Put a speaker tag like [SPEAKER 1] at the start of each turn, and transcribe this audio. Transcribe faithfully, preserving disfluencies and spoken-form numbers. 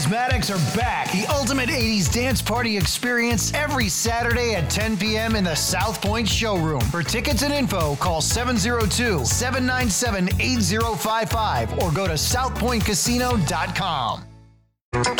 [SPEAKER 1] Jazzmatics are back. The ultimate eighties dance party experience every Saturday at ten p.m. in the South Point showroom. For tickets and info, call seven oh two, seven nine seven, eight oh five five or go to south point casino dot com.